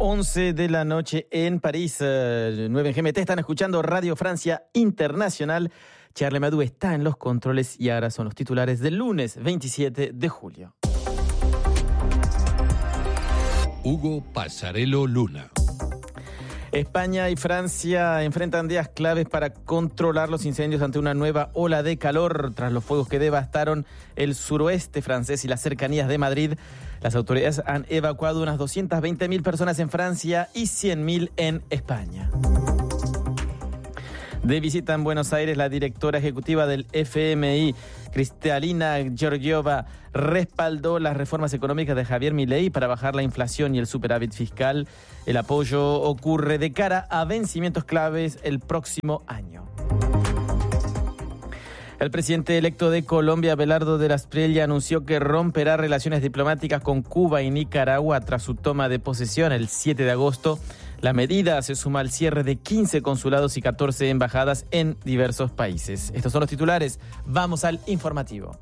11 de la noche en París, 9 en GMT. Están escuchando Radio Francia Internacional. Charles Madú está en los controles y ahora son los titulares del lunes 27 de julio. Hugo Pasarello Luna. España y Francia enfrentan días claves para controlar los incendios ante una nueva ola de calor. Tras los fuegos que devastaron el suroeste francés y las cercanías de Madrid, las autoridades han evacuado unas 220.000 personas en Francia y 100.000 en España. De visita en Buenos Aires, la directora ejecutiva del FMI, Kristalina Georgieva, respaldó las reformas económicas de Javier Milei para bajar la inflación y el superávit fiscal. El apoyo ocurre de cara a vencimientos claves el próximo año. El presidente electo de Colombia, Abelardo de la Espriella, anunció que romperá relaciones diplomáticas con Cuba y Nicaragua tras su toma de posesión el 7 de agosto. La medida se suma al cierre de 15 consulados y 14 embajadas en diversos países. Estos son los titulares. Vamos al informativo.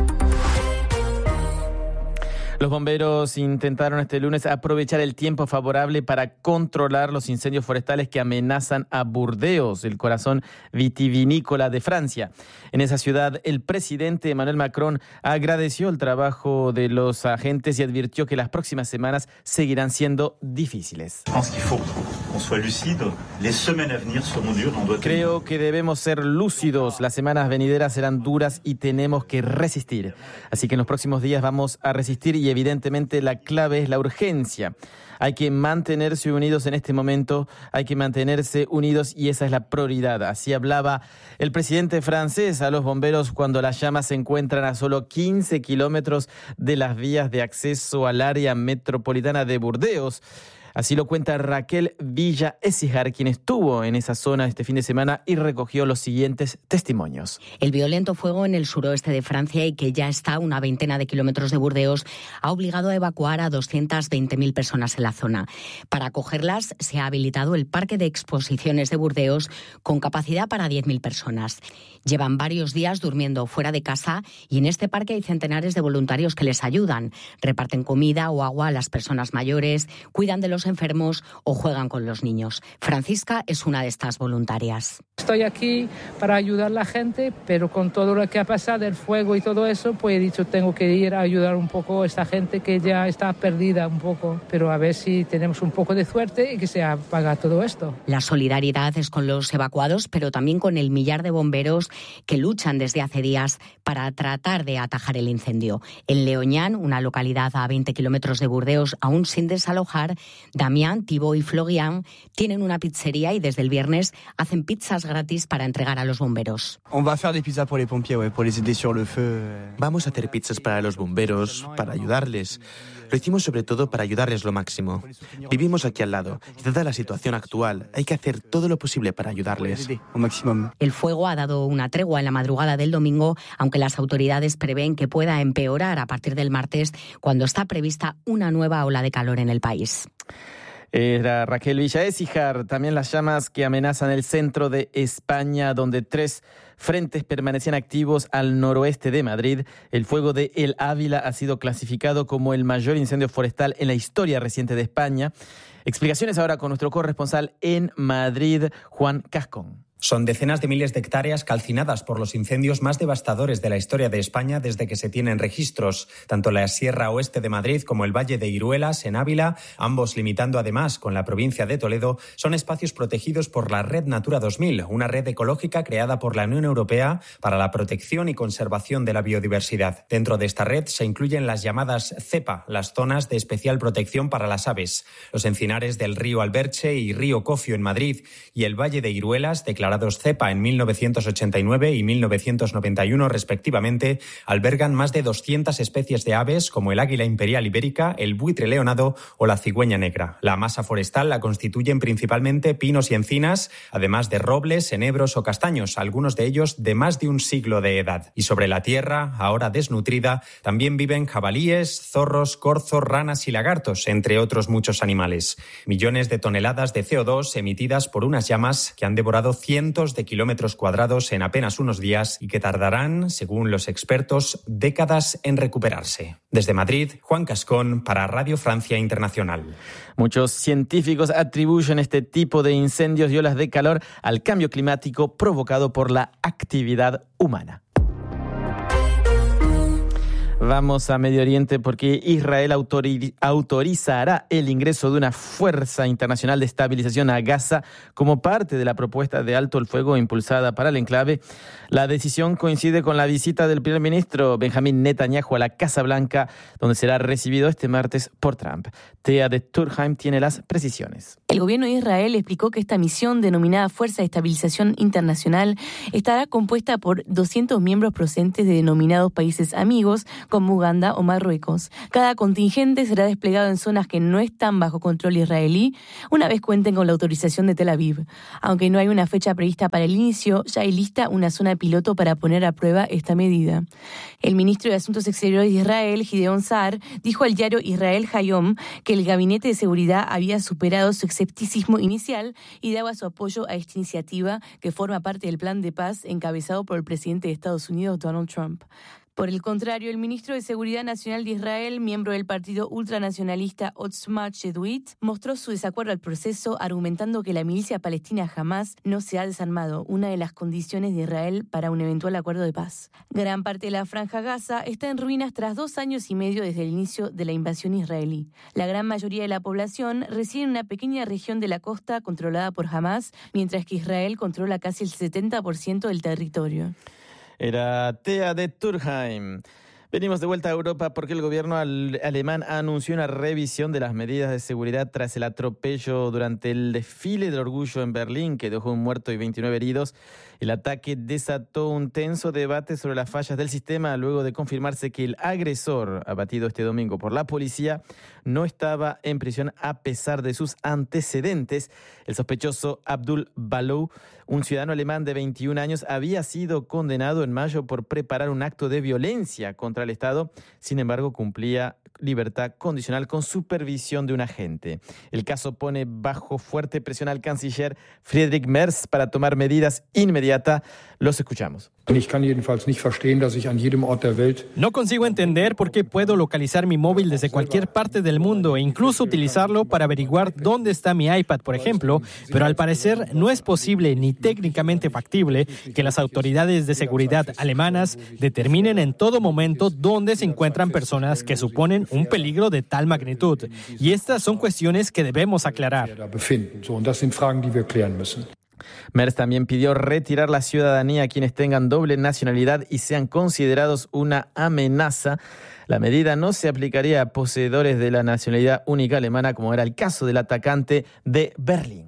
Los bomberos intentaron este lunes aprovechar el tiempo favorable para controlar los incendios forestales que amenazan a Burdeos, el corazón vitivinícola de Francia. En esa ciudad, el presidente Emmanuel Macron agradeció el trabajo de los agentes y advirtió que las próximas semanas seguirán siendo difíciles. Creo que debemos ser lúcidos. Las semanas venideras serán duras y tenemos que resistir. Así que en los próximos días vamos a resistir y evidentemente la clave es la urgencia. Hay que mantenerse unidos en este momento, hay que mantenerse unidos y esa es la prioridad. Así hablaba el presidente francés a los bomberos cuando las llamas se encuentran a solo 15 kilómetros de las vías de acceso al área metropolitana de Burdeos. Así lo cuenta Raquel Villa Écijar, quien estuvo en esa zona este fin de semana y recogió los siguientes testimonios. El violento fuego en el suroeste de Francia y que ya está a una veintena de kilómetros de Burdeos ha obligado a evacuar a 220.000 personas en la zona. Para acogerlas se ha habilitado el Parque de Exposiciones de Burdeos con capacidad para 10.000 personas. Llevan varios días durmiendo fuera de casa y en este parque hay centenares de voluntarios que les ayudan. Reparten comida o agua a las personas mayores, cuidan de los enfermos o juegan con los niños. Francisca es una de estas voluntarias. Estoy aquí para ayudar a la gente, pero con todo lo que ha pasado, el fuego y todo eso, pues he dicho tengo que ir a ayudar un poco a esta gente que ya está perdida un poco, pero a ver si tenemos un poco de suerte y que se apaga todo esto. La solidaridad es con los evacuados, pero también con el millar de bomberos que luchan desde hace días para tratar de atajar el incendio. En Leoñán, una localidad a 20 kilómetros de Burdeos, aún sin desalojar, Damián, Thibaut y Florian tienen una pizzería y desde el viernes hacen pizzas gratis para entregar a los bomberos. Vamos a hacer pizzas para los bomberos, para ayudarles. Lo hicimos sobre todo para ayudarles lo máximo. Vivimos aquí al lado y dada la situación actual, hay que hacer todo lo posible para ayudarles. El fuego ha dado una tregua en la madrugada del domingo, aunque las autoridades prevén que pueda empeorar a partir del martes, cuando está prevista una nueva ola de calor en el país. Era Raquel Villa Écijar. También las llamas que amenazan el centro de España, donde 3 frentes permanecían activos al noroeste de Madrid. El fuego de El Ávila ha sido clasificado como el mayor incendio forestal en la historia reciente de España. Explicaciones ahora con nuestro corresponsal en Madrid, Juan Cascón. Son decenas de miles de hectáreas calcinadas por los incendios más devastadores de la historia de España desde que se tienen registros. Tanto la Sierra Oeste de Madrid como el Valle de Iruelas, en Ávila, ambos limitando además con la provincia de Toledo, son espacios protegidos por la Red Natura 2000, una red ecológica creada por la Unión Europea para la protección y conservación de la biodiversidad. Dentro de esta red se incluyen las llamadas ZEPA, las zonas de especial protección para las aves. Los encinares del río Alberche y río Cofio en Madrid y el Valle de Iruelas, declarados CEPA en 1989 y 1991 respectivamente, albergan más de 200 especies de aves como el águila imperial ibérica, el buitre leonado o la cigüeña negra. La masa forestal la constituyen principalmente pinos y encinas, además de robles, enebros o castaños, algunos de ellos de más de un siglo de edad. Y sobre la tierra, ahora desnutrida, también viven jabalíes, zorros, corzos, ranas y lagartos, entre otros muchos animales. Millones de toneladas de CO2 emitidas por unas llamas que han devorado 100 cientos de kilómetros cuadrados en apenas unos días y que tardarán, según los expertos, décadas en recuperarse. Desde Madrid, Juan Cascón para Radio Francia Internacional. Muchos científicos atribuyen este tipo de incendios y olas de calor al cambio climático provocado por la actividad humana. Vamos a Medio Oriente porque Israel autorizará el ingreso de una fuerza internacional de estabilización a Gaza como parte de la propuesta de alto el fuego impulsada para el enclave. La decisión coincide con la visita del primer ministro Benjamín Netanyahu a la Casa Blanca, donde será recibido este martes por Trump. Thea de Turkheim tiene las precisiones. El gobierno de Israel explicó que esta misión, denominada Fuerza de Estabilización Internacional, estará compuesta por 200 miembros procedentes de denominados países amigos, como Uganda o Marruecos. Cada contingente será desplegado en zonas que no están bajo control israelí, una vez cuenten con la autorización de Tel Aviv. Aunque no hay una fecha prevista para el inicio, ya hay lista una zona piloto para poner a prueba esta medida. El ministro de Asuntos Exteriores de Israel, Gideon Saar, dijo al diario Israel Hayom que el Gabinete de Seguridad había superado su escepticismo inicial y daba su apoyo a esta iniciativa que forma parte del plan de paz encabezado por el presidente de Estados Unidos, Donald Trump. Por el contrario, el ministro de Seguridad Nacional de Israel, miembro del partido ultranacionalista Otzma Yehudit, mostró su desacuerdo al proceso, argumentando que la milicia palestina Hamas no se ha desarmado, una de las condiciones de Israel para un eventual acuerdo de paz. Gran parte de la Franja Gaza está en ruinas tras 2 años y medio desde el inicio de la invasión israelí. La gran mayoría de la población reside en una pequeña región de la costa controlada por Hamas, mientras que Israel controla casi el 70% del territorio. Era Thea de Turkheim. Venimos de vuelta a Europa porque el gobierno alemán anunció una revisión de las medidas de seguridad tras el atropello durante el desfile del orgullo en Berlín, que dejó un muerto y 29 heridos. El ataque desató un tenso debate sobre las fallas del sistema luego de confirmarse que el agresor, abatido este domingo por la policía, no estaba en prisión a pesar de sus antecedentes. El sospechoso Abdul Balou, un ciudadano alemán de 21 años, había sido condenado en mayo por preparar un acto de violencia contra el Estado. Sin embargo, cumplía libertad condicional con supervisión de un agente. El caso pone bajo fuerte presión al canciller Friedrich Merz para tomar medidas inmediatas. Los escuchamos. No consigo entender por qué puedo localizar mi móvil desde cualquier parte del mundo e incluso utilizarlo para averiguar dónde está mi iPad, por ejemplo, pero al parecer no es posible ni técnicamente factible que las autoridades de seguridad alemanas determinen en todo momento dónde se encuentran personas que suponen un peligro de tal magnitud. Y estas son cuestiones que debemos aclarar. Merz también pidió retirar la ciudadanía a quienes tengan doble nacionalidad y sean considerados una amenaza. La medida no se aplicaría a poseedores de la nacionalidad única alemana, como era el caso del atacante de Berlín.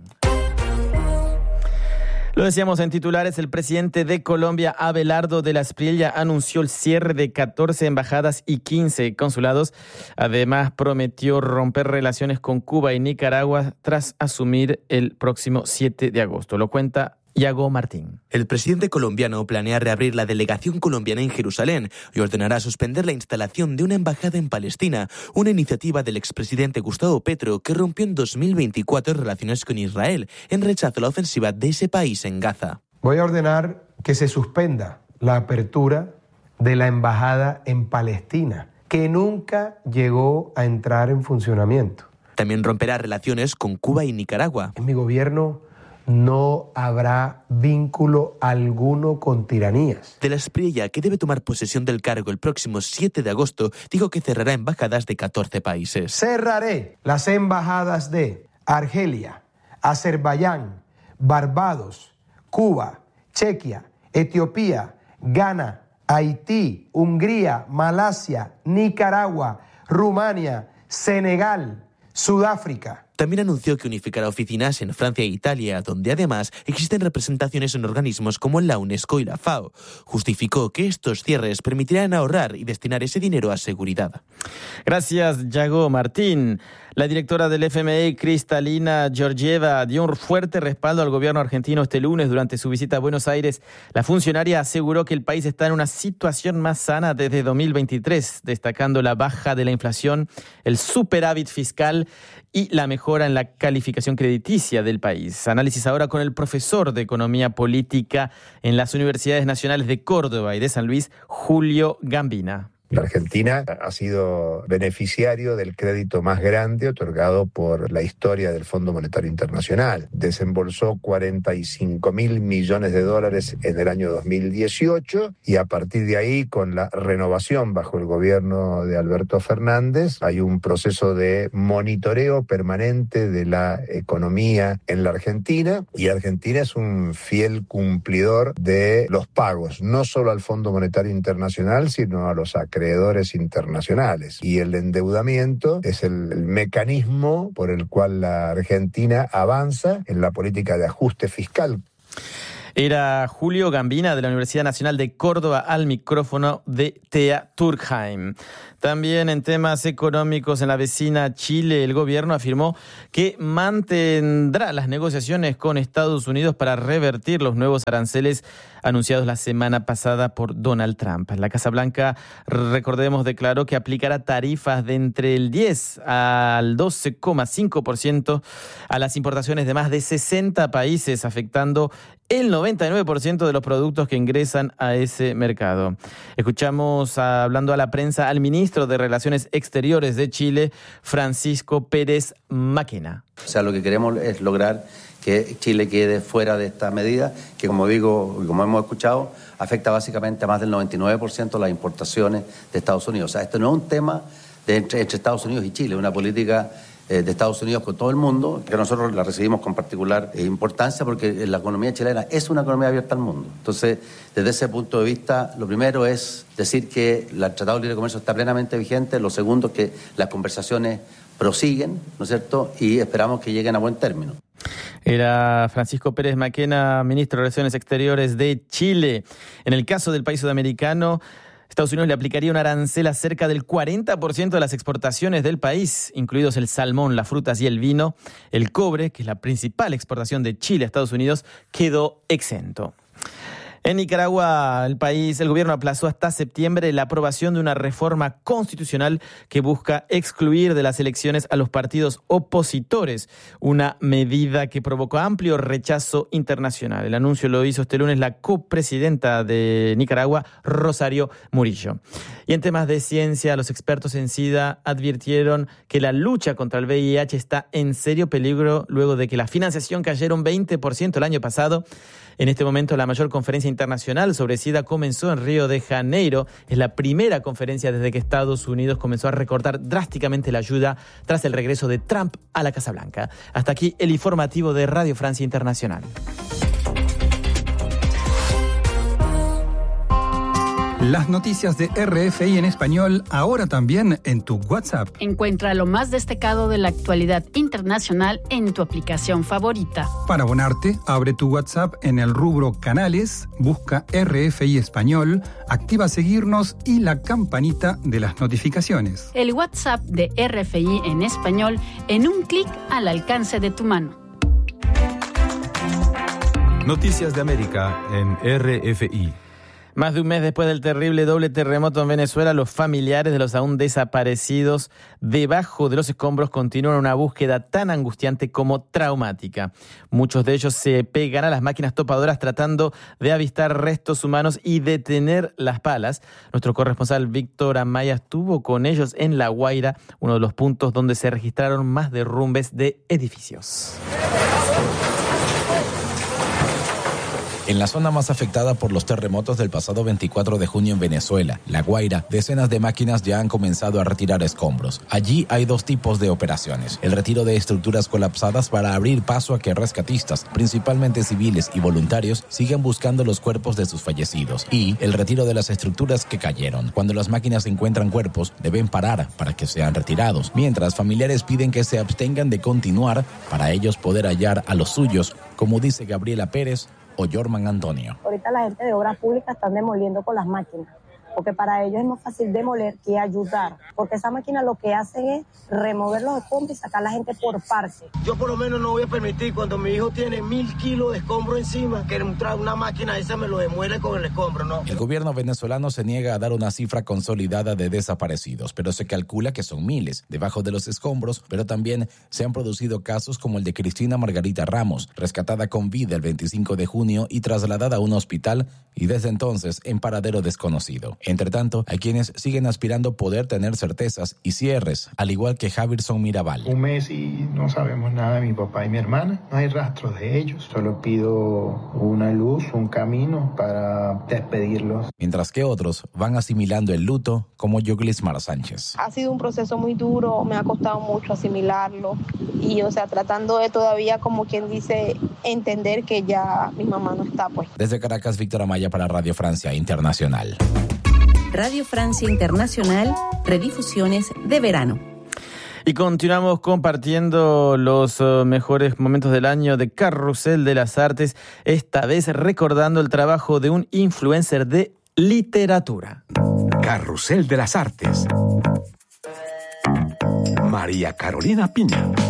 Lo decíamos en titulares, el presidente de Colombia, Abelardo de la Espriella, anunció el cierre de 14 embajadas y 15 consulados. Además, prometió romper relaciones con Cuba y Nicaragua tras asumir el próximo 7 de agosto. Lo cuenta Iago Martín. El presidente colombiano planea reabrir la delegación colombiana en Jerusalén y ordenará suspender la instalación de una embajada en Palestina, una iniciativa del expresidente Gustavo Petro que rompió en 2024 relaciones con Israel en rechazo a la ofensiva de ese país en Gaza. Voy a ordenar que se suspenda la apertura de la embajada en Palestina, que nunca llegó a entrar en funcionamiento. También romperá relaciones con Cuba y Nicaragua. En mi gobierno no habrá vínculo alguno con tiranías. De la Espriella, que debe tomar posesión del cargo el próximo 7 de agosto, dijo que cerrará embajadas de 14 países. Cerraré las embajadas de Argelia, Azerbaiyán, Barbados, Cuba, Chequia, Etiopía, Ghana, Haití, Hungría, Malasia, Nicaragua, Rumania, Senegal, Sudáfrica. También anunció que unificará oficinas en Francia e Italia, donde además existen representaciones en organismos como la UNESCO y la FAO. Justificó que estos cierres permitirán ahorrar y destinar ese dinero a seguridad. Gracias, Iago Martín. La directora del FMI, Kristalina Georgieva, dio un fuerte respaldo al gobierno argentino este lunes durante su visita a Buenos Aires. La funcionaria aseguró que el país está en una situación más sana desde 2023, destacando la baja de la inflación, el superávit fiscal y la mejora en la calificación crediticia del país. Análisis ahora con el profesor de Economía Política en las Universidades Nacionales de Córdoba y de San Luis, Julio Gambina. La Argentina ha sido beneficiario del crédito más grande otorgado por la historia del Fondo Monetario Internacional. Desembolsó 45.000 millones de dólares en el año 2018 y a partir de ahí, con la renovación bajo el gobierno de Alberto Fernández, hay un proceso de monitoreo permanente de la economía en la Argentina, y Argentina es un fiel cumplidor de los pagos, no solo al Fondo Monetario Internacional, sino a los acreedores internacionales. Y el endeudamiento es el mecanismo por el cual la Argentina avanza en la política de ajuste fiscal. Era Julio Gambina de la Universidad Nacional de Córdoba al micrófono de Thea Turkheim. También en temas económicos, en la vecina Chile, el gobierno afirmó que mantendrá las negociaciones con Estados Unidos para revertir los nuevos aranceles anunciados la semana pasada por Donald Trump. La Casa Blanca, recordemos, declaró que aplicará tarifas de entre el 10 al 12,5% a las importaciones de más de 60 países, afectando el 99% de los productos que ingresan a ese mercado. Escuchamos, hablando a la prensa, al ministro de Relaciones Exteriores de Chile, Francisco Pérez Mackenna. O sea, lo que queremos es lograr que Chile quede fuera de esta medida, que, como digo, como hemos escuchado, afecta básicamente a más del 99% de las importaciones de Estados Unidos. O sea, esto no es un tema entre Estados Unidos y Chile, es una política de Estados Unidos con todo el mundo, que nosotros la recibimos con particular importancia porque la economía chilena es una economía abierta al mundo. Entonces, desde ese punto de vista, lo primero es decir que el Tratado de Libre Comercio está plenamente vigente. Lo segundo es que las conversaciones prosiguen, ¿no es cierto?, y esperamos que lleguen a buen término. Era Francisco Pérez Mackenna, ministro de Relaciones Exteriores de Chile. En el caso del país sudamericano, Estados Unidos le aplicaría un arancel a cerca del 40% de las exportaciones del país, incluidos el salmón, las frutas y el vino. El cobre, que es la principal exportación de Chile a Estados Unidos, quedó exento. En Nicaragua, el gobierno aplazó hasta septiembre la aprobación de una reforma constitucional que busca excluir de las elecciones a los partidos opositores, una medida que provocó amplio rechazo internacional. El anuncio lo hizo este lunes la copresidenta de Nicaragua, Rosario Murillo. Y en temas de ciencia, los expertos en SIDA advirtieron que la lucha contra el VIH está en serio peligro luego de que la financiación cayera un 20% el año pasado. En este momento, la mayor conferencia internacional sobre SIDA comenzó en Río de Janeiro. Es la primera conferencia desde que Estados Unidos comenzó a recortar drásticamente la ayuda tras el regreso de Trump a la Casa Blanca. Hasta aquí el informativo de Radio Francia Internacional. Las noticias de RFI en español, ahora también en tu WhatsApp. Encuentra lo más destacado de la actualidad internacional en tu aplicación favorita. Para abonarte, abre tu WhatsApp en el rubro Canales, busca RFI Español, activa seguirnos y la campanita de las notificaciones. El WhatsApp de RFI en español en un clic al alcance de tu mano. Noticias de América en RFI. Más de un mes después del terrible doble terremoto en Venezuela, los familiares de los aún desaparecidos debajo de los escombros continúan una búsqueda tan angustiante como traumática. Muchos de ellos se pegan a las máquinas topadoras tratando de avistar restos humanos y detener las palas. Nuestro corresponsal Víctor Amaya estuvo con ellos en La Guaira, uno de los puntos donde se registraron más derrumbes de edificios. En la zona más afectada por los terremotos del pasado 24 de junio en Venezuela, La Guaira, decenas de máquinas ya han comenzado a retirar escombros. Allí hay dos tipos de operaciones: el retiro de estructuras colapsadas para abrir paso a que rescatistas, principalmente civiles y voluntarios, sigan buscando los cuerpos de sus fallecidos, y el retiro de las estructuras que cayeron. Cuando las máquinas encuentran cuerpos, deben parar para que sean retirados, mientras familiares piden que se abstengan de continuar para ellos poder hallar a los suyos, como dice Gabriela Pérez o Jorman Antonio. Ahorita la gente de Obras Públicas están demoliendo con las máquinas, porque para ellos es más fácil demoler que ayudar, porque esa máquina lo que hace es remover los escombros y sacar a la gente por parte. Yo por lo menos no voy a permitir cuando mi hijo tiene 1.000 kilos de escombro encima, que una máquina esa me lo demuele con el escombro, ¿no? El gobierno venezolano se niega a dar una cifra consolidada de desaparecidos, pero se calcula que son miles debajo de los escombros, pero también se han producido casos como el de Cristina Margarita Ramos, rescatada con vida el 25 de junio y trasladada a un hospital y desde entonces en paradero desconocido. Entre tanto, hay quienes siguen aspirando poder tener certezas y cierres, al igual que Javirson Mirabal. Un mes y no sabemos nada de mi papá y mi hermana, no hay rastros de ellos, solo pido una luz, un camino para despedirlos. Mientras que otros van asimilando el luto, como Yoglismar Sánchez. Ha sido un proceso muy duro, me ha costado mucho asimilarlo y, tratando de todavía, como quien dice, entender que ya mi mamá no está, pues. Desde Caracas, Víctor Amaya para Radio Francia Internacional. Radio Francia Internacional, redifusiones de verano. Y continuamos compartiendo los mejores momentos del año de Carrusel de las Artes, esta vez recordando el trabajo de un influencer de literatura. Carrusel de las Artes. María Carolina Piña.